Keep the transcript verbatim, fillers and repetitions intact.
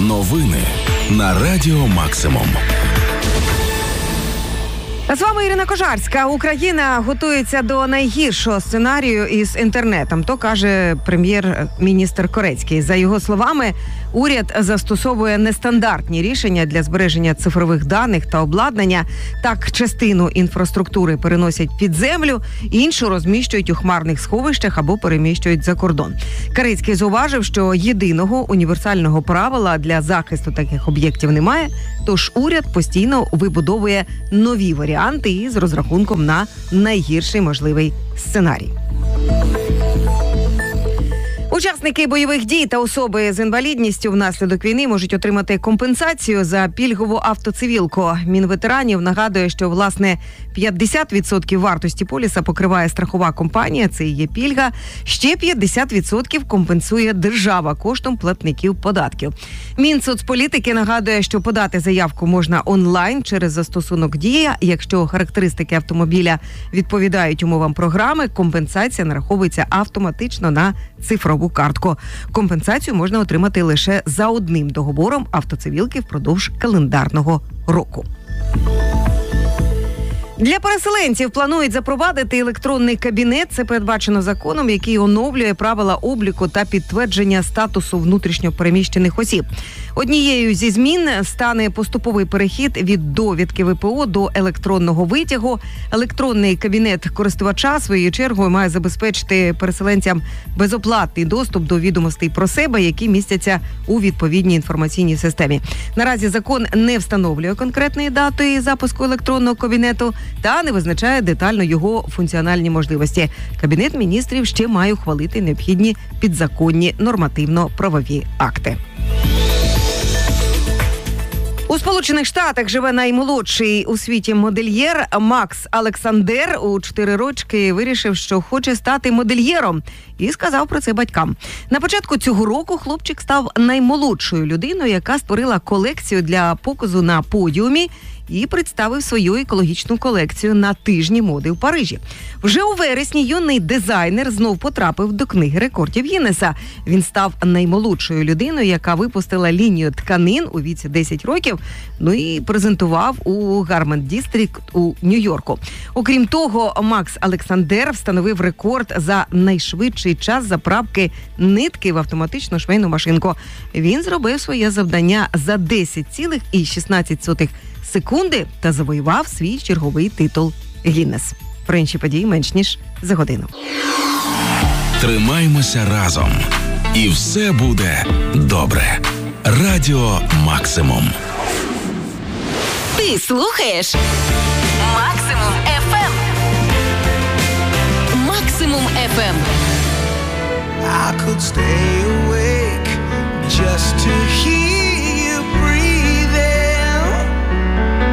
Новини на Радіо Максимум. З вами Ірина Кожарська. Україна готується до найгіршого сценарію із інтернетом, то каже прем'єр-міністр Корецький. За його словами, уряд застосовує нестандартні рішення для збереження цифрових даних та обладнання. Так, частину інфраструктури переносять під землю, іншу розміщують у хмарних сховищах або переміщують за кордон. Корецький зауважив, що єдиного універсального правила для захисту таких об'єктів немає, тож уряд постійно вибудовує нові варіанти із розрахунком на найгірший можливий сценарій. Учасники бойових дій та особи з інвалідністю внаслідок війни можуть отримати компенсацію за пільгову автоцивілку. Мінветеранів нагадує, що, власне, п'ятдесят відсотків вартості поліса покриває страхова компанія, це і є пільга. Ще п'ятдесят відсотків компенсує держава коштом платників податків. Мінсоцполітики нагадує, що подати заявку можна онлайн через застосунок «Дія». Якщо характеристики автомобіля відповідають умовам програми, компенсація нараховується автоматично на цифрову картку. Компенсацію можна отримати лише за одним договором автоцивілки впродовж календарного року. Для переселенців планують запровадити електронний кабінет. Це передбачено законом, який оновлює правила обліку та підтвердження статусу внутрішньопереміщених осіб. Однією зі змін стане поступовий перехід від довідки ВПО до електронного витягу. Електронний кабінет користувача, своєю чергою, має забезпечити переселенцям безоплатний доступ до відомостей про себе, які містяться у відповідній інформаційній системі. Наразі закон не встановлює конкретної дати запуску електронного кабінету та не визначає детально його функціональні можливості. Кабінет міністрів ще має ухвалити необхідні підзаконні нормативно-правові акти. У Сполучених Штатах живе наймолодший у світі модельєр Макс Александер. У чотири рочки вирішив, що хоче стати модельєром, і сказав про це батькам. На початку цього року хлопчик став наймолодшою людиною, яка створила колекцію для показу на подіумі і представив свою екологічну колекцію на тижні моди в Парижі. Вже у вересні юний дизайнер знов потрапив до книги рекордів Гіннеса. Він став наймолодшою людиною, яка випустила лінію тканин у віці десять років, ну і презентував у Гармент Дістрікт у Нью-Йорку. Окрім того, Макс Александер встановив рекорд за найшвидший час заправки нитки в автоматичну швейну машинку. Він зробив своє завдання за десять цілих шістнадцять сотих секунди та завоював свій черговий титул Гіннес. Про інші події менш ніж за годину. Тримаймося разом. І все буде добре. Радіо Максимум. Ти слухаєш Максимум еф ем. Максимум еф ем. I could stay